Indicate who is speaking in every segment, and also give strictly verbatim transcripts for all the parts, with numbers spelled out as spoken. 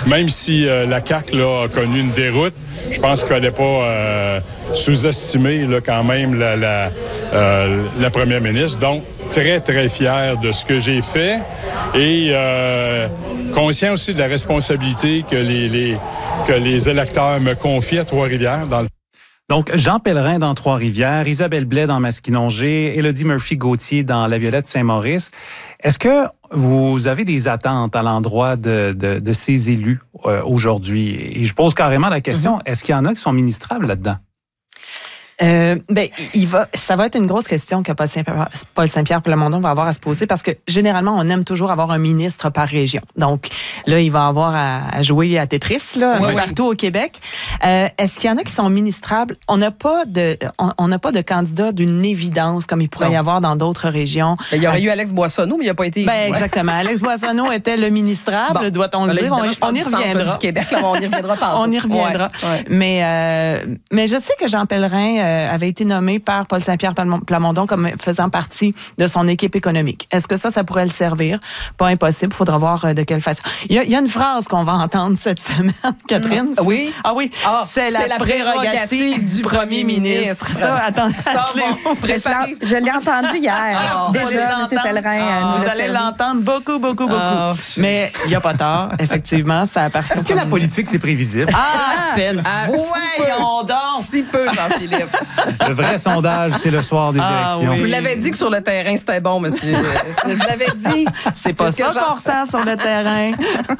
Speaker 1: même si euh, la C A Q là, a connu une déroute, je pense qu'elle n'est pas euh, sous-estimée là, quand même la, la, euh, la première ministre. Donc, très, très fier de ce que j'ai fait et euh, conscient aussi de la responsabilité que les, les, que les électeurs me confient à Trois-Rivières dans le
Speaker 2: Donc, Jean Pellerin dans Trois-Rivières, Isabelle Blais dans Masquinongé, Élodie Murphy-Gauthier dans La Violette-Saint-Maurice. Est-ce que vous avez des attentes à l'endroit de, de, de ces élus euh, aujourd'hui? Et je pose carrément la question, mm-hmm. est-ce qu'il y en a qui sont ministrables là-dedans?
Speaker 3: Euh, ben, il va, ça va être une grosse question que Paul Saint-Pierre, Paul Saint-Pierre Plamondon va avoir à se poser parce que généralement, on aime toujours avoir un ministre par région. Donc, là, il va avoir à, à jouer à Tetris, là, oui, partout oui. au Québec. Euh, est-ce qu'il y en a qui sont ministrables? On n'a pas de, on n'a pas de candidat d'une évidence comme il pourrait non. y avoir dans d'autres régions.
Speaker 4: Ben, il y aurait euh, eu Alex Boissonneau, mais il n'a pas été.
Speaker 3: Ben, ouais. exactement. Alex Boissonneau était le ministrable, bon. doit-on le ben, dire? On, on y reviendra.
Speaker 4: Du Québec, là, on y reviendra tantôt.
Speaker 3: On y reviendra. Ouais. Ouais. Mais, euh, mais je sais que Jean Pellerin avait été nommé par Paul Saint-Pierre Plamondon comme faisant partie de son équipe économique. Est-ce que ça, ça pourrait le servir? Pas impossible. Il faudra voir de quelle façon. Il y a, il y a une phrase qu'on va entendre cette semaine, Catherine.
Speaker 4: Mmh. Oui.
Speaker 3: Ah oui. Ah, c'est, la, c'est la prérogative, prérogative du premier ministre. ministre. Ça, attendez. Ça, bon,
Speaker 5: je, je l'ai entendu hier. Oh, déjà, M. Pellerin
Speaker 3: oh,
Speaker 5: nous
Speaker 3: Vous allez l'entendre beaucoup, beaucoup, beaucoup. Oh, Mais il n'y a pas tard. Effectivement, ça appartient.
Speaker 2: Est-ce que la politique, c'est prévisible?
Speaker 3: Ah, à peine.
Speaker 4: Ah,
Speaker 3: voyons donc.
Speaker 4: Si peu, Jean-Philippe.
Speaker 2: Le vrai sondage, c'est le soir des ah, élections.
Speaker 4: Oui. Vous l'avez dit que sur le terrain, c'était bon, monsieur. Je vous l'avais dit.
Speaker 3: C'est pas c'est ça qu'on ressent sur le terrain.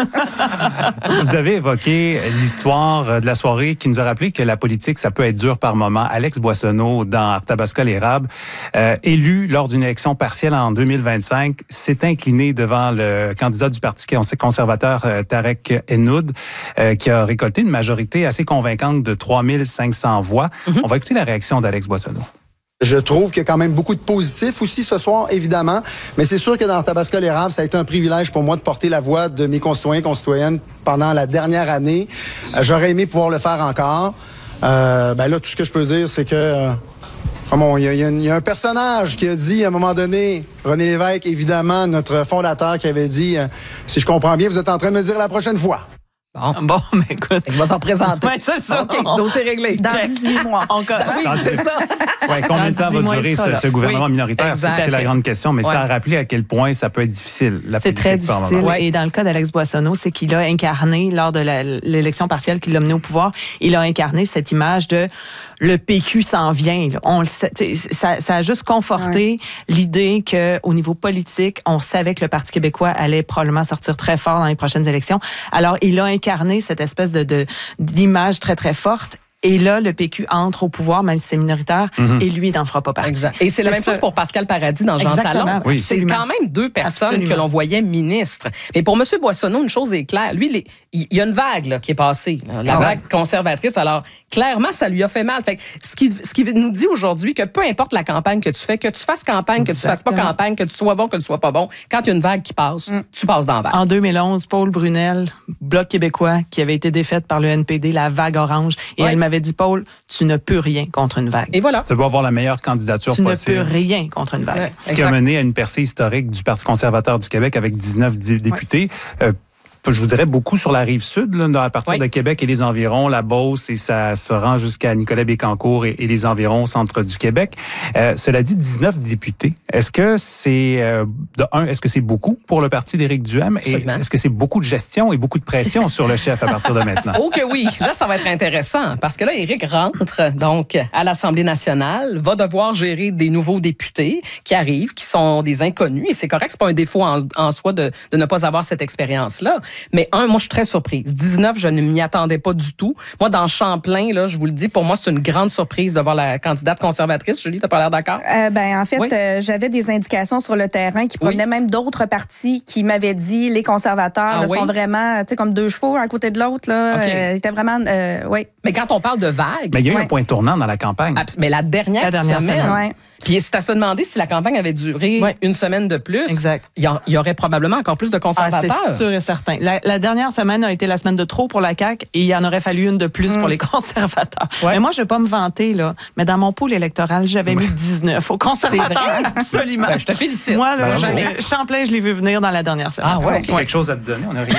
Speaker 2: Vous avez évoqué l'histoire de la soirée qui nous a rappelé que la politique, ça peut être dur par moment. Alex Boissonneau, dans Arthabasca-l'Érable, euh, élu lors d'une élection partielle en deux mille vingt-cinq, s'est incliné devant le candidat du Parti conservateur, euh, Tarek Hennoud, euh, qui a récolté une majorité assez convaincante de trois mille cinq cents voix. Mm-hmm. On va écouter la réaction d'Alex Boissonneau.
Speaker 6: Je trouve qu'il y a quand même beaucoup de positifs aussi ce soir, évidemment. Mais c'est sûr que dans Arthabasca-l'Érable, ça a été un privilège pour moi de porter la voix de mes concitoyens et concitoyennes pendant la dernière année. Euh, j'aurais aimé pouvoir le faire encore. Euh, ben là, tout ce que je peux dire, c'est que... Euh, Comment, il y, a, il y a un personnage qui a dit à un moment donné, René Lévesque, évidemment, notre fondateur, qui avait dit, euh, si je comprends bien, vous êtes en train de me dire la prochaine fois.
Speaker 3: Bon, bon mais écoute.
Speaker 4: Il va s'en présenter.
Speaker 3: Oui, c'est ça.
Speaker 4: OK, dossier réglé.
Speaker 5: Dans dix-huit mois.
Speaker 3: On oui,
Speaker 4: c'est ça.
Speaker 2: Ouais, combien de temps va durer ce, ce gouvernement oui, minoritaire?
Speaker 4: Exact.
Speaker 2: C'est la grande question. Mais ouais. ça a rappelé à quel point ça peut être difficile, la
Speaker 3: C'est très difficile.
Speaker 2: Ouais.
Speaker 3: Et dans le cas d'Alex Boissonneau, c'est qu'il a incarné, lors de la, l'élection partielle qui l'a mené au pouvoir, il a incarné cette image de le P Q s'en vient. Là. On le sait, ça, ça a juste conforté ouais. l'idée qu'au niveau politique, on savait que le Parti québécois allait probablement sortir très fort dans les prochaines élections. Alors, il a incarné cette espèce de, de d'image très, très forte. Et là, le P Q entre au pouvoir, même si c'est minoritaire, mm-hmm. et lui, il n'en fera pas partie.
Speaker 4: Exact. Et c'est, c'est la même ça. chose pour Pascal Paradis dans Jean Talon.
Speaker 2: Oui.
Speaker 4: C'est quand même deux personnes absolument. que l'on voyait ministres. Mais pour M. Boissonneau, une chose est claire. Lui, les, il y a une vague là, qui est passée, là, la ah vague ouais. conservatrice. Alors, clairement, ça lui a fait mal. Fait que ce qui, ce qui nous dit aujourd'hui que peu importe la campagne que tu fais, que tu fasses campagne, que Exactement. tu fasses pas campagne, que tu sois bon, que tu sois pas bon, quand il y a une vague qui passe, mm. tu passes dans la vague.
Speaker 3: En deux mille onze, Paul Brunel, Bloc québécois, qui avait été défaite par le N P D, la vague orange, et ouais. elle m'avait dit, Paul, tu ne peux rien contre une vague.
Speaker 4: Et voilà.
Speaker 2: Tu dois avoir la meilleure candidature
Speaker 3: tu
Speaker 2: possible.
Speaker 3: Tu ne peux rien contre une vague. Ouais,
Speaker 2: Ce qui a mené à une percée historique du Parti conservateur du Québec avec dix-neuf députés. Ouais. Euh, je vous dirais beaucoup sur la rive sud, là, à partir oui. de Québec et les environs, la Beauce, et ça se rend jusqu'à Nicolet-Bécancour et, et les environs, centre du Québec. Euh, cela dit, dix-neuf députés. Est-ce que c'est, euh, de un, est-ce que c'est beaucoup pour le parti d'Éric Duhaime?
Speaker 4: Absolument.
Speaker 2: Et est-ce que c'est beaucoup de gestion et beaucoup de pression sur le chef à partir de maintenant?
Speaker 4: Oh que oui! Là, ça va être intéressant, parce que là, Éric rentre donc à l'Assemblée nationale, va devoir gérer des nouveaux députés qui arrivent, qui sont des inconnus, et c'est correct, c'est pas un défaut en, en soi de, de ne pas avoir cette expérience-là. Mais un, moi, je suis très surprise. dix-neuf, je ne m'y attendais pas du tout. Moi, dans Champlain, là, je vous le dis, pour moi, c'est une grande surprise de voir la candidate conservatrice. Julie, t'as pas l'air d'accord?
Speaker 5: Euh, ben, en fait, oui. euh, j'avais des indications sur le terrain qui provenaient oui. même d'autres partis qui m'avaient dit les conservateurs ah, là, oui. sont vraiment, tu sais, comme deux chevaux un côté de l'autre. Là, okay. euh, c'était vraiment, euh, oui.
Speaker 4: Mais quand on parle de vagues...
Speaker 2: Mais il y a eu
Speaker 4: ouais.
Speaker 2: un point tournant dans la campagne.
Speaker 4: Abs- mais la dernière,
Speaker 3: la dernière
Speaker 4: semaine...
Speaker 3: semaine.
Speaker 5: Ouais.
Speaker 4: Puis c'est à se demander si la campagne avait duré ouais. une semaine de plus.
Speaker 3: Exact.
Speaker 4: Il y, a, il y aurait probablement encore plus de conservateurs.
Speaker 3: Ah, c'est sûr et certain. la, la dernière semaine a été la semaine de trop pour la C A Q et il en aurait fallu une de plus mm. pour les conservateurs. Ouais. Mais moi, je ne vais pas me vanter, là, mais dans mon pool électoral, j'avais mis dix-neuf aux conservateurs. Absolument.
Speaker 4: Ben, je te félicite.
Speaker 3: Moi, là, ben, Champlain, je l'ai vu venir dans la dernière semaine.
Speaker 2: Ah ouais? Quelque chose à te donner, on n'a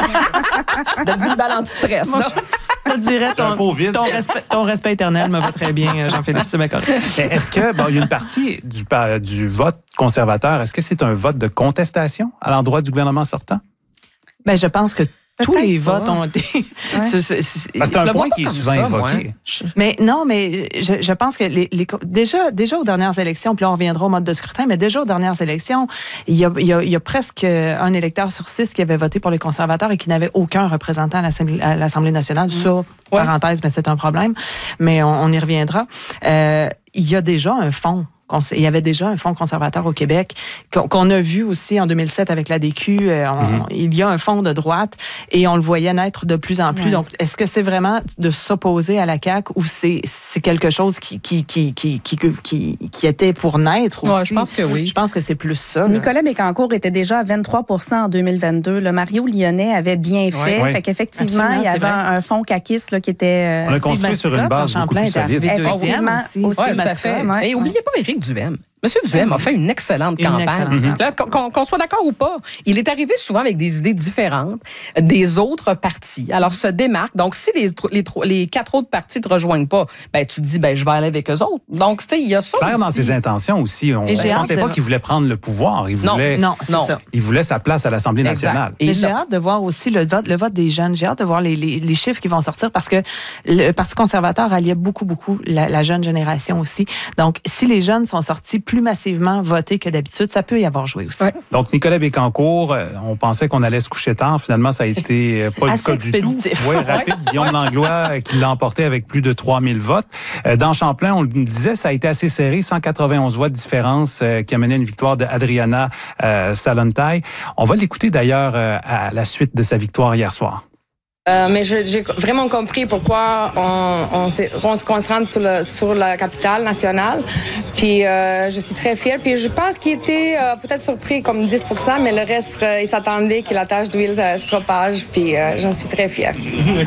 Speaker 2: rien.
Speaker 4: De du ballon anti-stress, là.
Speaker 3: Je te dirais, ton, ton, respect, ton respect éternel me va très bien, Jean-Philippe, c'est bien correct.
Speaker 2: Est-ce que, bon, il y a une partie du, du vote conservateur, est-ce que c'est un vote de contestation à l'endroit du gouvernement sortant?
Speaker 3: Ben, je pense que
Speaker 5: Peut-être
Speaker 3: tous les
Speaker 5: pas.
Speaker 3: votes ont été...
Speaker 2: Ouais. c'est, c'est, c'est, Parce que c'est un point qui est souvent ça, évoqué.
Speaker 3: Moi. Mais non, mais je, je pense que les, les, déjà, déjà aux dernières élections, puis là on reviendra au mode de scrutin, mais déjà aux dernières élections, il y a, il y a, il y a presque un électeur sur six qui avait voté pour les conservateurs et qui n'avait aucun représentant à l'Assemblée, à l'Assemblée nationale. Mmh. Ça, ouais. parenthèse, mais c'est un problème. Mais on, on y reviendra. Euh, il y a déjà un fonds. Il y avait déjà un fonds conservateur au Québec qu'on a vu aussi en deux mille sept avec l'A D Q. On, mm-hmm. Il y a un fonds de droite et on le voyait naître de plus en plus. Ouais. Donc, est-ce que c'est vraiment de s'opposer à la C A Q ou c'est, c'est quelque chose qui, qui, qui, qui, qui, qui, qui était pour naître aussi?
Speaker 4: Ouais, je pense que oui.
Speaker 3: Je pense que c'est plus ça. Là.
Speaker 5: Nicolas Bécancour était déjà à vingt-trois pour cent en deux mille vingt-deux. Le Mario Lyonnais avait bien fait. Ouais. Fait qu'effectivement, Absolument, il y avait un, un fonds caquiste là, qui était...
Speaker 2: On a construit sur une base beaucoup plus solide.
Speaker 5: Effectivement.
Speaker 3: Aussi, aussi,
Speaker 4: ouais, tout à fait. Ouais. Et oubliez pas Éric Duhaime. Monsieur Duhaime a fait une excellente une campagne. Excellente. Là, qu'on, qu'on soit d'accord ou pas, il est arrivé souvent avec des idées différentes des autres partis. Alors, se démarque. Donc, si les, les, les quatre autres partis ne te rejoignent pas, ben, tu te dis, ben, je vais aller avec eux autres. Donc, tu sais, il y a ça
Speaker 2: Claire
Speaker 4: aussi.
Speaker 2: dans ses intentions aussi. On ne sentait de... pas qu'il voulait prendre le pouvoir. Il voulait,
Speaker 3: non, non, c'est non. ça.
Speaker 2: Il voulait sa place à l'Assemblée exact. nationale.
Speaker 3: Et j'ai hâte de voir aussi le vote, le vote des jeunes. J'ai hâte de voir les, les, les chiffres qui vont sortir parce que le Parti conservateur alliait beaucoup, beaucoup la, la jeune génération aussi. Donc, si les jeunes sont sortis plus massivement voter que d'habitude, ça peut y avoir joué aussi.
Speaker 2: Ouais. Donc, Nicolas Bécancour, on pensait qu'on allait se coucher tard. Finalement, ça a été pas le cas du tout. Oui, rapide. Guillaume Langlois qui l'a emporté avec plus de trois mille votes. Dans Champlain, on le disait, ça a été assez serré, cent quatre-vingt-onze voix de différence qui a mené une victoire d'Adriana euh, Salontaille. On va l'écouter d'ailleurs euh, à la suite de sa victoire hier soir.
Speaker 7: Euh, mais je, j'ai vraiment compris pourquoi on, on, on se concentre sur, le, sur la capitale nationale. Puis euh, je suis très fière. Puis je pense qu'il était euh, peut-être surpris comme dix pour cent, mais le reste, euh, il s'attendait que la tache d'huile euh, se propage. Puis euh, j'en suis très fière.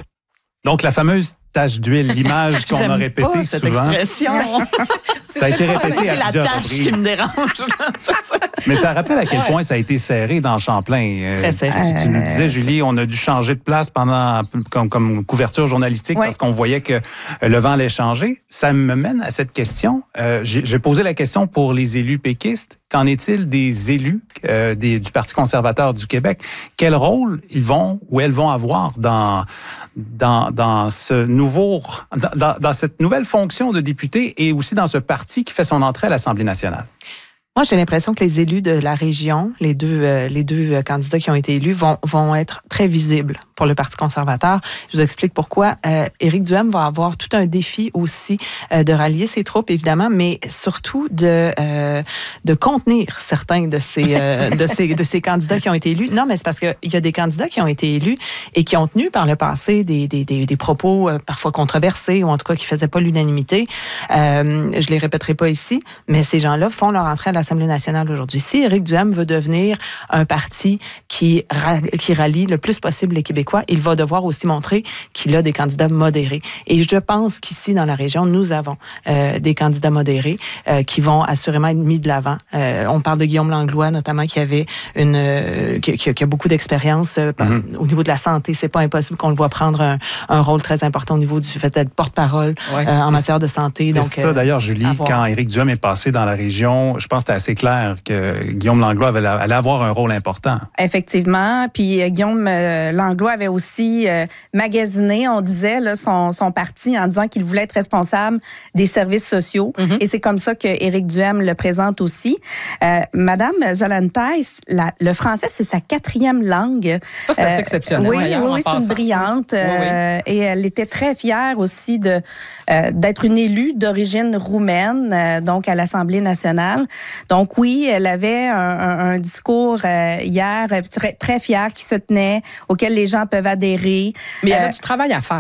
Speaker 2: Donc la fameuse tache d'huile, l'image qu'on
Speaker 3: J'aime
Speaker 2: a répétée
Speaker 3: pas cette
Speaker 2: souvent.
Speaker 3: Expression.
Speaker 2: Ça a été répété à plusieurs reprises.
Speaker 3: C'est la tâche qui me dérange.
Speaker 2: Mais ça rappelle à quel point ça a été serré dans Champlain.
Speaker 3: Très serré.
Speaker 2: Tu, tu nous disais, Julie, on a dû changer de place pendant comme, comme couverture journalistique ouais. parce qu'on voyait que le vent allait changer. Ça me mène à cette question. Euh, j'ai, j'ai posé la question pour les élus péquistes. Qu'en est-il des élus euh, des, du Parti conservateur du Québec? Quel rôle ils vont ou elles vont avoir dans, dans, dans, ce nouveau, dans, dans cette nouvelle fonction de député et aussi dans ce parti qui fait son entrée à l'Assemblée nationale?
Speaker 3: Moi, j'ai l'impression que les élus de la région, les deux, euh, les deux euh, candidats qui ont été élus, vont, vont être très visibles pour le Parti conservateur. Je vous explique pourquoi. Euh, Éric Duhaime va avoir tout un défi aussi euh, de rallier ses troupes, évidemment, mais surtout de euh, de contenir certains de ces euh, de ces de ces candidats qui ont été élus. Non, mais c'est parce que il y a des candidats qui ont été élus et qui ont tenu par le passé des des des, des propos euh, parfois controversés ou en tout cas qui faisaient pas l'unanimité. Euh, je les répéterai pas ici, mais ces gens-là font leur entrée à la Assemblée nationale aujourd'hui. Si Éric Duhaime veut devenir un parti qui, qui rallie le plus possible les Québécois, il va devoir aussi montrer qu'il a des candidats modérés. Et je pense qu'ici, dans la région, nous avons euh, des candidats modérés euh, qui vont assurément être mis de l'avant. Euh, on parle de Guillaume Langlois, notamment, qui avait une euh, qui, qui, a, qui a beaucoup d'expérience euh, mm-hmm. au niveau de la santé. C'est pas impossible qu'on le voit prendre un, un rôle très important au niveau du fait d'être porte-parole ouais. euh, en matière de santé. Donc,
Speaker 2: c'est ça, d'ailleurs, Julie, avoir... quand Éric Duhaime est passé dans la région, je pense que c'était assez clair que Guillaume Langlois allait, allait avoir un rôle important.
Speaker 5: Effectivement. Puis euh, Guillaume euh, Langlois avait aussi euh, magasiné, on disait, là, son, son parti en disant qu'il voulait être responsable des services sociaux. Mm-hmm. Et c'est comme ça que Éric Duhaime le présente aussi. Euh, Madame Salontaille, la, le français, c'est sa quatrième langue.
Speaker 4: Ça, c'est assez euh, exceptionnel.
Speaker 5: Oui, oui, oui, c'est une brillante. Oui, euh, oui. Et elle était très fière aussi de, euh, d'être une élue d'origine roumaine, euh, donc à l'Assemblée nationale. Donc oui, elle avait un, un, un discours euh, hier très, très fier qui se tenait, auquel les gens peuvent adhérer.
Speaker 4: Mais il y a euh, du travail à faire.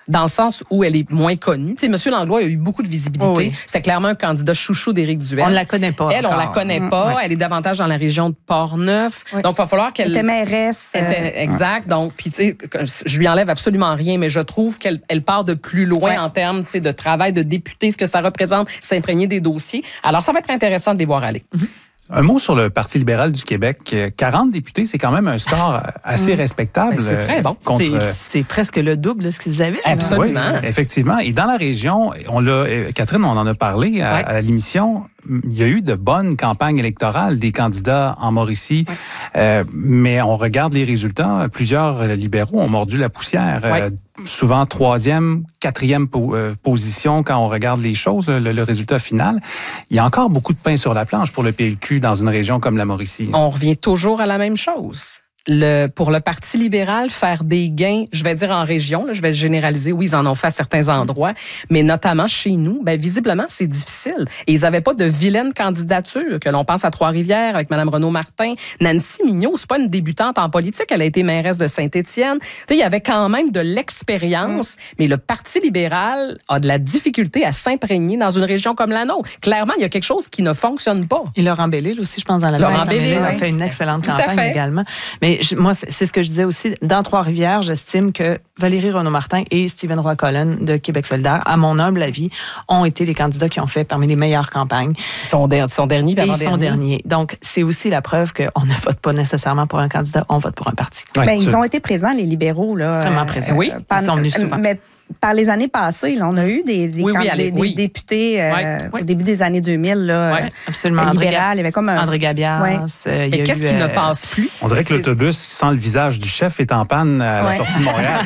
Speaker 4: dans le sens où elle est moins connue. Tu sais, M. Langlois a eu beaucoup de visibilité. Oui. C'est clairement un candidat chouchou d'Éric Duhem.
Speaker 3: On ne la connaît pas.
Speaker 4: Elle,
Speaker 3: encore.
Speaker 4: on la connaît
Speaker 3: mmh,
Speaker 4: pas.
Speaker 3: ouais.
Speaker 4: Elle est davantage dans la région de Portneuf. Oui. Donc, il va falloir qu'elle...
Speaker 5: Elle était mairesse.
Speaker 4: Elle était,
Speaker 5: euh,
Speaker 4: exact. Ouais, donc, puis, tu sais, je lui enlève absolument rien, mais je trouve qu'elle elle part de plus loin ouais. en termes, tu sais, de travail de député, ce que ça représente, s'imprégner des dossiers. Alors, ça va être intéressant de les voir aller.
Speaker 2: Mmh. Un mot sur le Parti libéral du Québec. quarante députés, c'est quand même un score assez mmh. respectable.
Speaker 4: Ben, c'est très bon.
Speaker 2: Contre...
Speaker 3: C'est, c'est presque le double de ce qu'ils avaient.
Speaker 4: Absolument.
Speaker 2: Oui, effectivement. Et dans la région, on l'a, Catherine, on en a parlé à, ouais. à l'émission, il y a eu de bonnes campagnes électorales des candidats en Mauricie, ouais. euh, mais on regarde les résultats. Plusieurs libéraux ont mordu la poussière. Ouais. Euh, souvent troisième, quatrième po- euh, position quand on regarde les choses, le, le résultat final. Il y a encore beaucoup de pain sur la planche pour le P L Q dans une région comme la Mauricie.
Speaker 4: On revient toujours à la même chose. Le, pour le Parti libéral, faire des gains, je vais dire en région, là, je vais généraliser, oui, ils en ont fait à certains endroits, mais notamment chez nous, ben, visiblement, c'est difficile. Et ils n'avaient pas de vilaine candidature, que l'on pense à Trois-Rivières avec Mme Renaud-Martin. Nancy Mignot, c'est pas une débutante en politique, elle a été mairesse de Saint-Étienne. Il y avait quand même de l'expérience, mmh. mais le Parti libéral a de la difficulté à s'imprégner dans une région comme la nôtre. Clairement, il y a quelque chose qui ne fonctionne pas.
Speaker 3: Et Laurent Bellil aussi, je pense, dans la
Speaker 4: Laurent Bellil
Speaker 3: a fait une excellente
Speaker 4: Tout
Speaker 3: campagne également. Mais je, moi, c'est ce que je disais aussi. Dans Trois-Rivières, j'estime que Valérie Renaud-Martin et Stephen Roy-Cullen de Québec solidaire, à mon humble avis, ont été les candidats qui ont fait parmi les meilleures campagnes.
Speaker 4: Ils sont, der- sont derniers, puis
Speaker 3: Et ils
Speaker 4: sont
Speaker 3: derniers. derniers. Donc, c'est aussi la preuve qu'on ne vote pas nécessairement pour un candidat, on vote pour un parti.
Speaker 5: Ouais, ben, ils ont été présents, les libéraux. Là,
Speaker 3: extrêmement présents.
Speaker 4: Oui,
Speaker 3: euh, ils sont venus souvent.
Speaker 5: Mais par les années passées, là, on a eu des, des,
Speaker 4: oui,
Speaker 5: camp-
Speaker 4: oui, allez,
Speaker 5: des,
Speaker 4: oui.
Speaker 5: des députés euh,
Speaker 4: ouais,
Speaker 5: au
Speaker 4: ouais.
Speaker 5: début des années deux mille. Là,
Speaker 3: ouais, absolument.
Speaker 5: Euh,
Speaker 3: André
Speaker 5: libéral, il y avait comme un...
Speaker 3: André Gabias.
Speaker 5: Ouais.
Speaker 3: Euh,
Speaker 4: Et qu'est-ce
Speaker 3: eu,
Speaker 4: qui
Speaker 3: euh...
Speaker 4: ne passe plus?
Speaker 2: On dirait que
Speaker 4: c'est...
Speaker 2: l'autobus sans le visage du chef est en panne à la
Speaker 5: ouais.
Speaker 2: sortie de Montréal.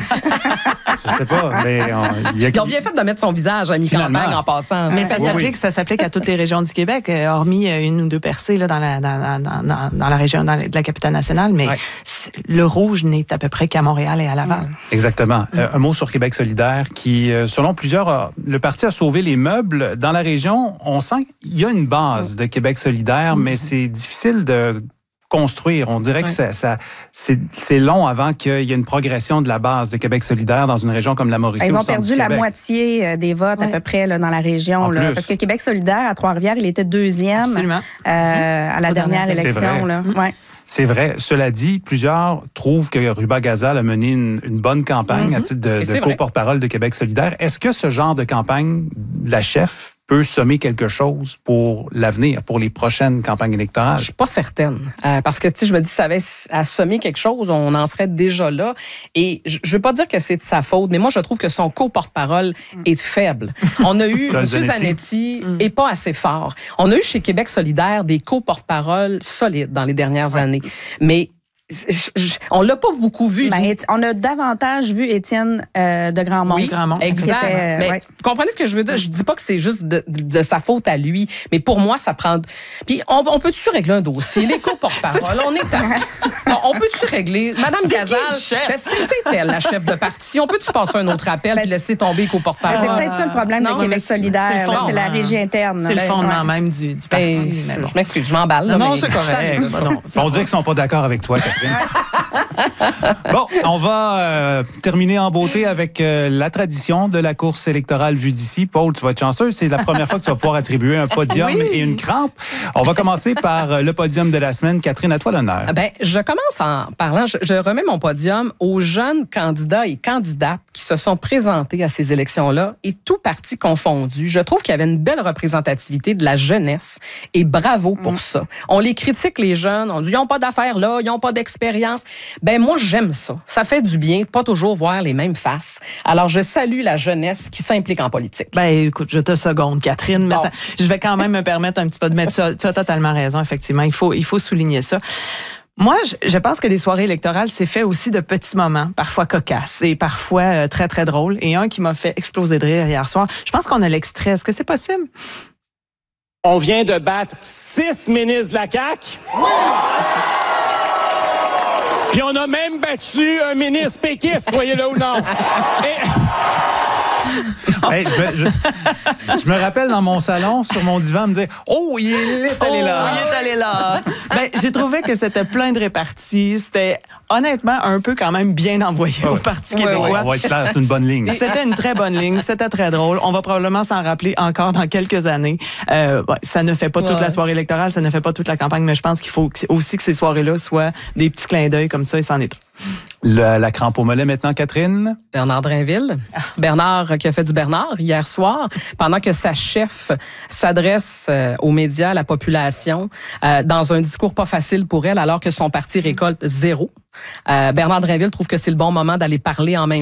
Speaker 2: Je sais pas, mais on, y a...
Speaker 4: Ils ont bien fait de mettre son visage à mi-campagne en passant.
Speaker 3: Mais ça
Speaker 2: oui,
Speaker 3: s'applique,
Speaker 2: oui.
Speaker 3: ça s'applique à toutes les régions du Québec, euh, hormis une ou deux percées là, dans, la, dans, dans, dans, dans la région dans la, de la capitale nationale. Mais ouais. le rouge n'est à peu près qu'à Montréal et à Laval.
Speaker 2: Exactement. Mm. Euh, un mot sur Québec solidaire qui, euh, selon plusieurs, a, le parti a sauvé les meubles. Dans la région, on sent qu'il y a une base de Québec solidaire, mm. mais c'est difficile de construire. On dirait ouais. que ça, ça, c'est, c'est long avant qu'il y ait une progression de la base de Québec solidaire dans une région comme la Mauricie.
Speaker 5: Ils ont perdu la moitié des votes ouais. à peu près là, dans la région. Là, parce que Québec solidaire, à Trois-Rivières, il était deuxième euh, à la Au dernière élection. Là. Mmh. Ouais.
Speaker 2: C'est vrai. Cela dit, plusieurs trouvent que Ruba Gazal a mené une, une bonne campagne mm-hmm. à titre de, de co-porte-parole de Québec solidaire. Est-ce que ce genre de campagne, la chef, peut sommer quelque chose pour l'avenir, pour les prochaines campagnes électorales?
Speaker 4: Je suis pas certaine. Euh, parce que, tu sais, je me dis, ça avait à sommer quelque chose, on en serait déjà là. Et je ne veux pas dire que c'est de sa faute, mais moi, je trouve que son co-porte-parole mm. est faible. On a eu, M. Zanetti mm. est pas assez fort. On a eu chez Québec solidaire des co-porte-parole solides dans les dernières ouais. années. Mais on l'a pas beaucoup vu.
Speaker 5: Ben, on a davantage vu Étienne euh, de Grandmont.
Speaker 4: Oui, Grandmont. Exact. Fait, mais ouais. Vous comprenez ce que je veux dire? Je dis pas que c'est juste de, de sa faute à lui, mais pour moi, ça prend... Puis on, on peut-tu régler un dossier? Les co-porte-parole, on est à... On peut-tu régler? Madame c'est Gazal, ben, c'est, c'est elle, la chef de parti. On peut-tu passer un autre appel et laisser tomber les co-porte-parole?
Speaker 5: Ben, c'est peut-être ça le problème non, de Québec solidaire. C'est, là, c'est la régie interne.
Speaker 3: C'est le fondement ouais. même du, du parti. Ben,
Speaker 4: mais bon. Je m'excuse, je m'emballe. Là,
Speaker 3: non,
Speaker 4: mais
Speaker 3: c'est correct.
Speaker 2: Non, on dit qu'ils sont pas d'accord avec toi, Catherine. Bon, on va euh, terminer en beauté avec euh, la tradition de la course électorale vue d'ici. Paul, tu vas être chanceux. C'est la première fois que tu vas pouvoir attribuer un podium oui. et une crampe. On va commencer par euh, le podium de la semaine. Catherine, à toi l'honneur.
Speaker 4: Ben, je commence en parlant, je, je remets mon podium aux jeunes candidats et candidates qui se sont présentés à ces élections-là et tout parti confondu. Je trouve qu'il y avait une belle représentativité de la jeunesse et bravo pour mmh. ça. On les critique, les jeunes. On dit, ils n'ont pas d'affaires là, ils n'ont pas d'expérience. Ben moi, j'aime ça. Ça fait du bien de pas toujours voir les mêmes faces. Alors, je salue la jeunesse qui s'implique en politique.
Speaker 3: Ben écoute, je te seconde, Catherine, mais bon. ça, je vais quand même me permettre un petit peu de mettre ça. Tu as totalement raison, effectivement. Il faut, il faut souligner ça. Moi, je, je pense que les soirées électorales, c'est fait aussi de petits moments, parfois cocasses et parfois euh, très, très drôles. Et un qui m'a fait exploser de rire hier soir, je pense qu'on a l'extrait. Est-ce que c'est possible?
Speaker 8: On vient de battre six ministres de la C A Q. Oui! Puis on a même battu un ministre péquiste, croyez-le ou non. Et...
Speaker 2: Hey, je, me, je, je me rappelle dans mon salon, sur mon divan, me dire « Oh, il est allé là! »
Speaker 3: Oh, il est allé là! Ben, j'ai trouvé que c'était plein de réparties. C'était honnêtement un peu quand même bien envoyé oh. au Parti
Speaker 4: ouais,
Speaker 3: québécois.
Speaker 4: ouais.
Speaker 2: On va être clair, c'est une bonne ligne.
Speaker 3: C'était une très bonne ligne. C'était très drôle. On va probablement s'en rappeler encore dans quelques années. Euh, ouais, ça ne fait pas ouais. toute la soirée électorale, ça ne fait pas toute la campagne, mais je pense qu'il faut aussi que ces soirées-là soient des petits clins d'œil comme ça, et c'en est tout.
Speaker 2: Le, la crampe au mollet maintenant, Catherine?
Speaker 4: Bernard Drainville. Bernard qui a fait du Bernard hier soir, pendant que sa chef s'adresse euh, aux médias, à la population, euh, dans un discours pas facile pour elle, alors que son parti récolte zéro. Euh, Bernard Drainville trouve que c'est le bon moment d'aller parler en même